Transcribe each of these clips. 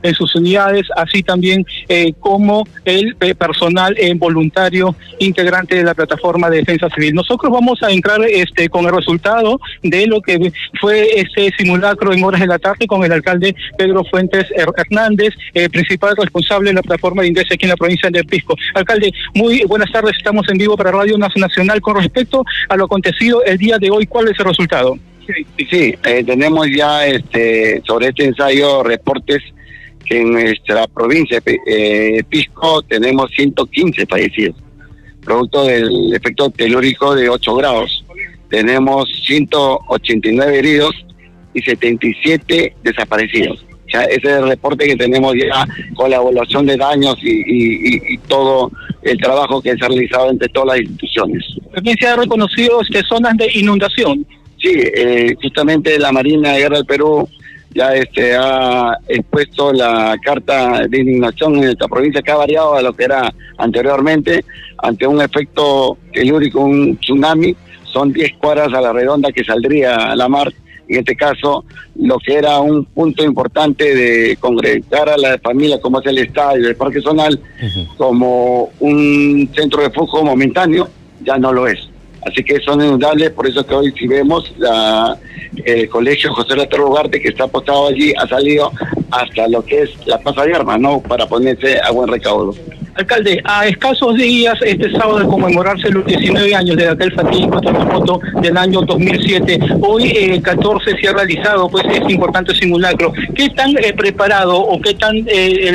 en sus unidades, así también como el personal voluntario integrante de la plataforma de defensa civil. Nosotros vamos a entrar con el resultado de lo que fue este simulacro en horas de la tarde con el alcalde Pedro Fuentes Hernández, principal responsable de la plataforma de ingreso aquí en la provincia de Pisco. Alcalde, muy buenas tardes, estamos en vivo para Radio Nacional. Con respecto a lo acontecido el día de hoy, ¿cuál es el resultado? Sí, tenemos ya sobre este ensayo reportes que en nuestra provincia de Pisco tenemos 115 fallecidos, producto del efecto telúrico de 8 grados. Tenemos 189 heridos y 77 desaparecidos. O sea, ese es el reporte que tenemos ya con la evaluación de daños y todo el trabajo que se ha realizado entre todas las instituciones. ¿También se ha reconocido zonas de inundación? Sí, justamente la Marina de Guerra del Perú ya ha expuesto la carta de inundación en esta provincia, que ha variado a lo que era anteriormente, ante un efecto telúrico, un tsunami. Son 10 cuadras a la redonda que saldría a la mar. En este caso, lo que era un punto importante de congregar a la familia, como es el estadio, el parque zonal, como un centro de refugio momentáneo, ya no lo es. Así que son inundables, por eso que hoy si vemos el colegio José Latorre Ugarte, que está apostado allí, ha salido hasta lo que es la Plaza de Armas, ¿no? Para ponerse a buen recaudo. Alcalde, a escasos días, este sábado, de conmemorarse los 19 años de aquel fatídico terremoto del año 2007, hoy 14 se ha realizado pues este importante simulacro. ¿Qué tan preparado o qué tan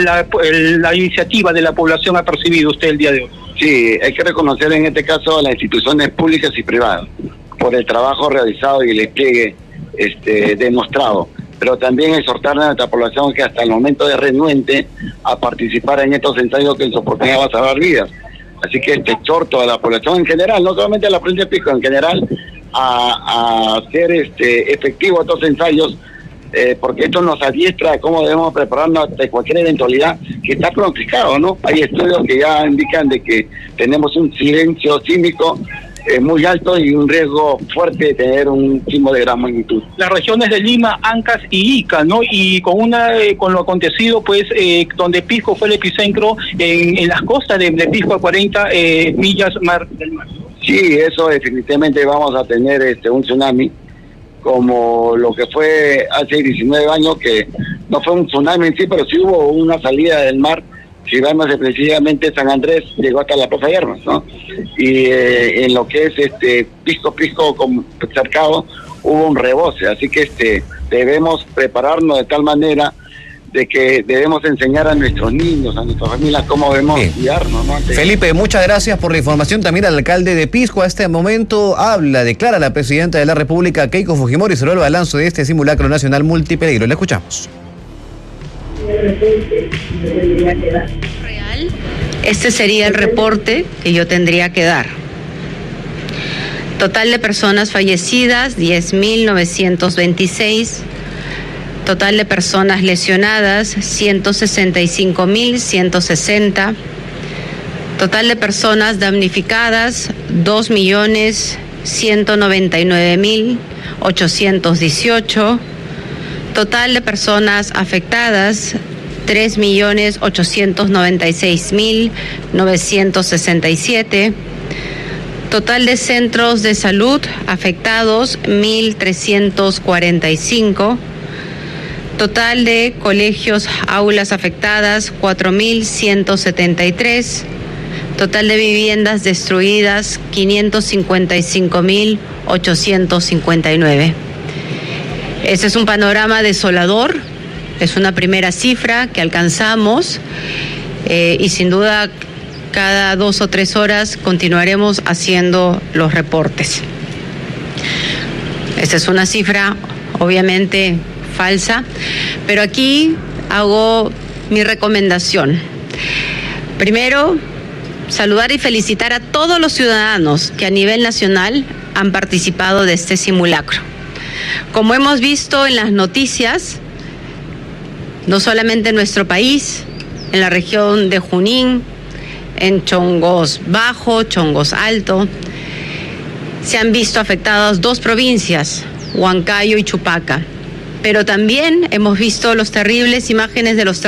la iniciativa de la población ha percibido usted el día de hoy? Sí, hay que reconocer en este caso a las instituciones públicas y privadas por el trabajo realizado y el despliegue demostrado, pero también exhortar a nuestra población que hasta el momento es renuente a participar en estos ensayos que en su oportunidad va a salvar vidas. Así que exhorto a la población en general, no solamente a la provincia de Pisco, en general, a hacer efectivo estos ensayos, porque esto nos adiestra a cómo debemos prepararnos ante cualquier eventualidad que está pronosticado, ¿no? Hay estudios que ya indican de que tenemos un silencio sísmico muy alto y un riesgo fuerte de tener un sismo de gran magnitud. Las regiones de Lima, Ancash y Ica, ¿no? Y con lo acontecido, pues, donde Pisco fue el epicentro en las costas de Pisco a 40 millas mar del mar. Sí, eso definitivamente vamos a tener un tsunami, como lo que fue hace 19 años, que no fue un tsunami en sí, pero sí hubo una salida del mar. Si vemos precisamente San Andrés llegó hasta la Plaza de Armas, ¿no? Y en lo que es Pisco cercado hubo un rebose, así que debemos prepararnos de tal manera de que debemos enseñar a nuestros niños, a nuestras familias cómo debemos cuidarnos, ¿no? Felipe, muchas gracias por la información. También al alcalde de Pisco a este momento declara la presidenta de la República, Keiko Fujimori, sobre el balance de este simulacro nacional multipeligro. Le escuchamos. Real, este sería el reporte que yo tendría que dar. Total de personas fallecidas, 10.926. Total de personas lesionadas, 165.160. Total de personas damnificadas, 2.199.818. Total de personas afectadas, 3.896.967. Total de centros de salud afectados, 1.345. Total de colegios, aulas afectadas, 4.173. Total de viviendas destruidas, 555.859. Este es un panorama desolador, es una primera cifra que alcanzamos y sin duda cada 2 o 3 horas continuaremos haciendo los reportes. Esta es una cifra obviamente falsa, pero aquí hago mi recomendación. Primero, saludar y felicitar a todos los ciudadanos que a nivel nacional han participado de este simulacro. Como hemos visto en las noticias, no solamente en nuestro país, en la región de Junín, en Chongos Bajo, Chongos Alto, se han visto afectadas 2 provincias, Huancayo y Chupaca. Pero también hemos visto las terribles imágenes de los